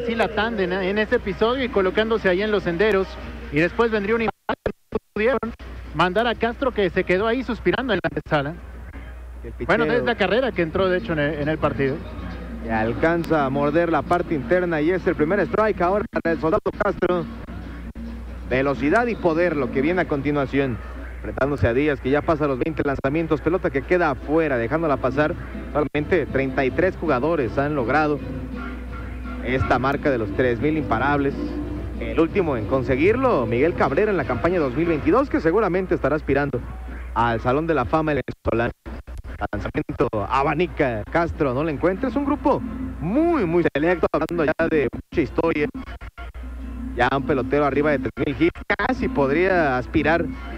así la tanda en ese episodio y colocándose ahí en los senderos. Y después vendría un impacto, no pudieron mandar a Castro, que se quedó ahí suspirando en la antesala. Bueno, desde la carrera que entró de hecho en el partido. Y alcanza a morder la parte interna y es el primer strike ahora para el Soldado Castro. Velocidad y poder, lo que viene a continuación. Enfrentándose a Díaz, que ya pasa los 20 lanzamientos, pelota que queda afuera, dejándola pasar. Solamente 33 jugadores han logrado esta marca de los 3,000 imparables. El último en conseguirlo, Miguel Cabrera, en la campaña 2022, que seguramente estará aspirando al Salón de la Fama el venezolano. Lanzamiento abanica Castro, no le encuentra. Es un grupo muy selecto, hablando ya de mucha historia. Ya un pelotero arriba de 3,000 hits, casi podría aspirar